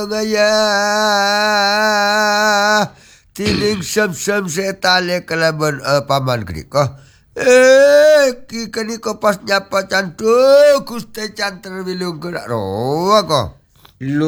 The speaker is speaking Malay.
ngaya tining sem-sem setale kelaban paman kriko. Ki kaniko pas nyapa cantu Gusti canter wilung gerak roa ko.